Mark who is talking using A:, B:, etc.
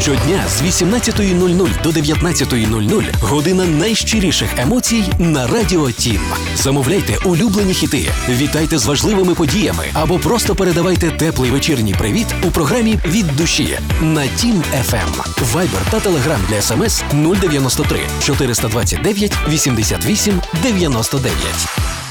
A: Щодня з 18:00 до 19:00 година найщиріших емоцій на Радіо Тім. Замовляйте улюблені хіти, вітайте з важливими подіями або просто передавайте теплий вечірній привіт у програмі «Від душі» на Тім ФМ. Вайбер та Телеграм для СМС 093 429 88 99.